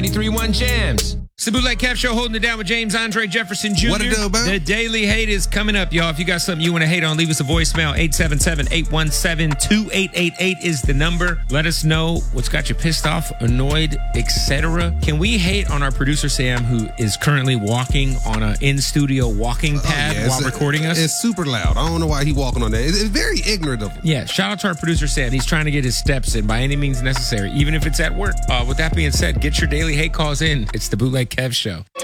93.1 Jams. It's the Bootleg Kev Show, holding it down with James Andre Jefferson Jr. What it do, man? The Daily Hate is coming up, y'all. If you got something you want to hate on, leave us a voicemail. 877-817-2888 is the number. Let us know what's got you pissed off, annoyed, etc. Can we hate on our producer, Sam, who is currently walking on an in-studio walking pad while recording us? It's super loud. I don't know why he's walking on that. It's very ignorant of him. Yeah, shout out to our producer, Sam. He's trying to get his steps in by any means necessary, even if it's at work. With that being said, get your daily hate calls in. It's the Bootleg Kev Show.